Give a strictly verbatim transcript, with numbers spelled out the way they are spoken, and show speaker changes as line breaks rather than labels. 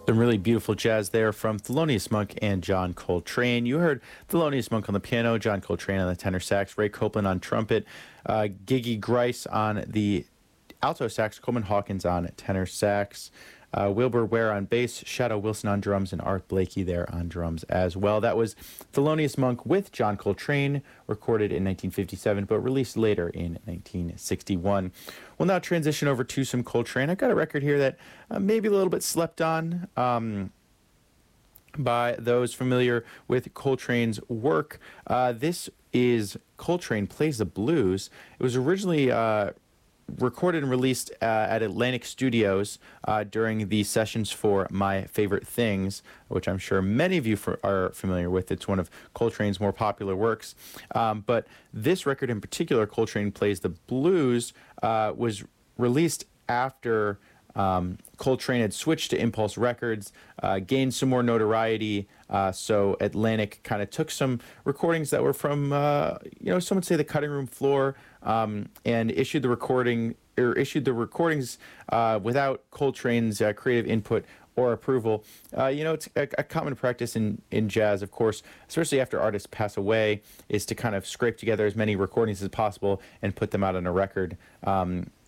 Some really beautiful jazz there from Thelonious Monk and John Coltrane. You heard Thelonious Monk on the piano, John Coltrane on the tenor sax, Ray Copeland on trumpet, uh, Gigi Grice on the alto sax, Coleman Hawkins on tenor sax, uh, Wilbur Ware on bass, Shadow Wilson on drums, and Art Blakey there on drums as well. That was Thelonious Monk with John Coltrane, recorded in nineteen fifty-seven, but released later in nineteen sixty-one. We'll now transition over to some Coltrane. I've got a record here that uh, maybe a little bit slept on um, by those familiar with Coltrane's work. Uh, this is Coltrane Plays the Blues. It was originally uh, recorded and released uh, at Atlantic Studios uh, during the sessions for My Favorite Things, which I'm sure many of you for, are familiar with. It's one of Coltrane's more popular works. Um, but this record in particular, Coltrane Plays the Blues, uh, was released after um, Coltrane had switched to Impulse Records, uh, gained some more notoriety. Uh, so Atlantic kind of took some recordings that were from, uh, you know, some would say the cutting room floor, um, and issued the recording or issued the recordings uh, without Coltrane's uh, creative input or approval. Uh, you know, it's a, a common practice in, in jazz, of course, especially after artists pass away, is to kind of scrape together as many recordings as possible and put them out on a record. Um,